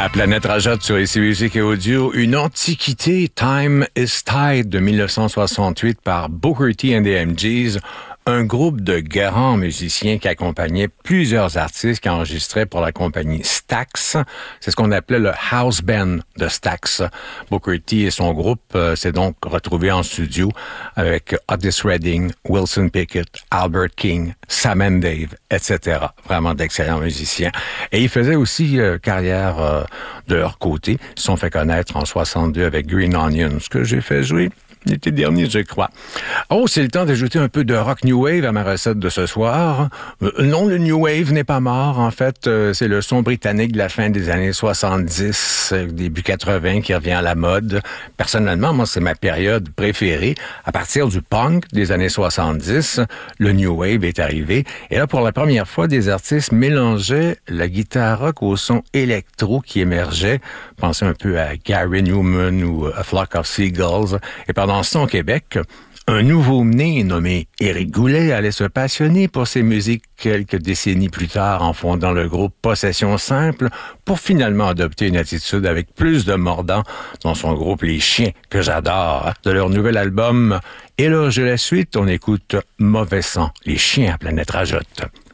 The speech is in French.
À Planète Rajotte sur ici Musique et Audio, une antiquité, Time is Tide de 1968 par Booker T and the MGs, un groupe de grands musiciens qui accompagnaient plusieurs artistes qui enregistraient pour la compagnie Stax. C'est ce qu'on appelait le house band de Stax. Booker T et son groupe s'est donc retrouvé en studio avec Otis Redding, Wilson Pickett, Albert King, Sam and Dave, etc. Vraiment d'excellents musiciens. Et ils faisaient aussi carrière de leur côté. Ils se sont fait connaître en 62 avec Green Onions, que j'ai fait jouer l'été dernier, je crois. Oh, c'est le temps d'ajouter un peu de rock New Wave à ma recette de ce soir. Non, le New Wave n'est pas mort. En fait, c'est le son britannique de la fin des années 70, début 80 qui revient à la mode. Personnellement, moi, c'est ma période préférée. À partir du punk des années 70, le New Wave est arrivé. Et là, pour la première fois, des artistes mélangeaient la guitare rock au son électro qui émergeait. Pensez un peu à Gary Newman ou A Flock of Seagulls. Et pendant ce temps, au Québec, un nouveau-né nommé Éric Goulet allait se passionner pour ces musiques quelques décennies plus tard en fondant le groupe Possession Simple pour finalement adopter une attitude avec plus de mordant dans son groupe Les Chiens, que j'adore. De leur nouvel album Éloge de la suite, on écoute Mauvais sang, Les Chiens à Planète Rajotte.